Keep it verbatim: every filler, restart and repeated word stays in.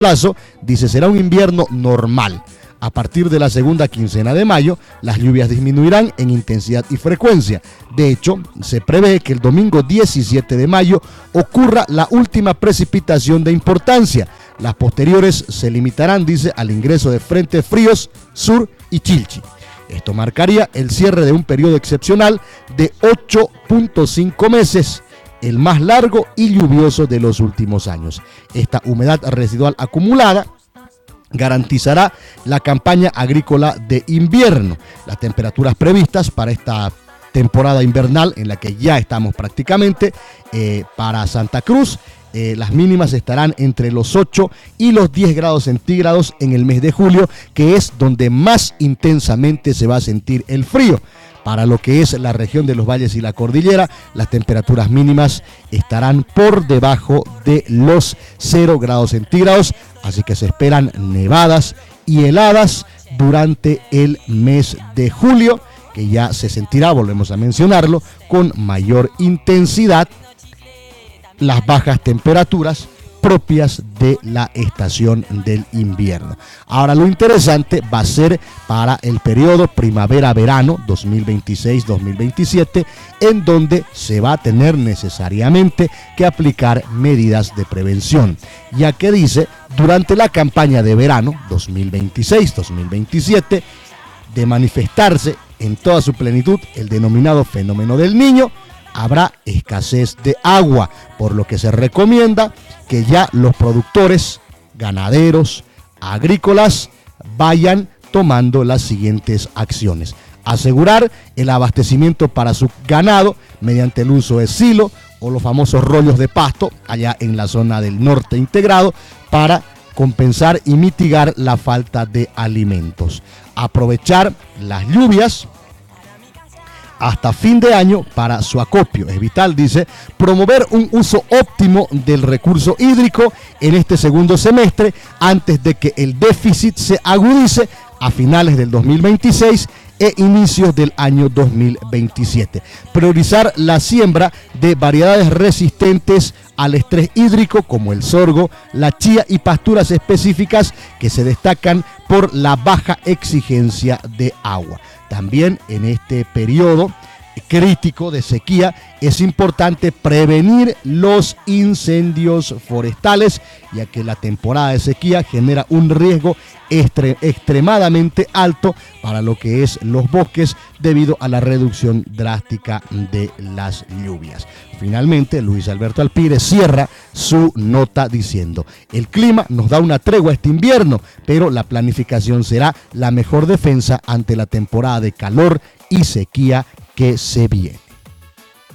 plazo, dice, será un invierno normal. A partir de la segunda quincena de mayo, las lluvias disminuirán en intensidad y frecuencia. De hecho, se prevé que el domingo diecisiete de mayo ocurra la última precipitación de importancia. Las posteriores se limitarán, dice, al ingreso de frentes fríos sur y Chilchi. Esto marcaría el cierre de un periodo excepcional de ocho punto cinco meses, el más largo y lluvioso de los últimos años. Esta humedad residual acumulada garantizará la campaña agrícola de invierno. Las temperaturas previstas para esta temporada invernal, en la que ya estamos prácticamente, eh, para Santa Cruz, eh, las mínimas estarán entre los ocho y los diez grados centígrados en el mes de julio, que es donde más intensamente se va a sentir el frío. Para lo que es la región de los valles y la cordillera, las temperaturas mínimas estarán por debajo de los cero grados centígrados, así que se esperan nevadas y heladas durante el mes de julio, que ya se sentirá, volvemos a mencionarlo, con mayor intensidad las bajas temperaturas propias de la estación del invierno. Ahora, lo interesante va a ser para el periodo primavera-verano dos mil veintiséis dos mil veintisiete, en donde se va a tener necesariamente que aplicar medidas de prevención, ya que dice, durante la campaña de verano dos mil veintiséis dos mil veintisiete, de manifestarse en toda su plenitud el denominado fenómeno del Niño, habrá escasez de agua, por lo que se recomienda que ya los productores, ganaderos, agrícolas vayan tomando las siguientes acciones. Asegurar el abastecimiento para su ganado mediante el uso de silo o los famosos rollos de pasto allá en la zona del norte integrado para compensar y mitigar la falta de alimentos. Aprovechar las lluvias hasta fin de año para su acopio. Es vital, dice, promover un uso óptimo del recurso hídrico en este segundo semestre antes de que el déficit se agudice a finales del dos mil veintiséis e inicios del año dos mil veintisiete. Priorizar la siembra de variedades resistentes al estrés hídrico como el sorgo, la chía y pasturas específicas que se destacan por la baja exigencia de agua. También en este periodo crítico de sequía es importante prevenir los incendios forestales, ya que la temporada de sequía genera un riesgo extre- extremadamente alto para lo que es los bosques debido a la reducción drástica de las lluvias. Finalmente, Luis Alberto Alpire cierra su nota diciendo: el clima nos da una tregua este invierno, pero la planificación será la mejor defensa ante la temporada de calor y sequía que se viene.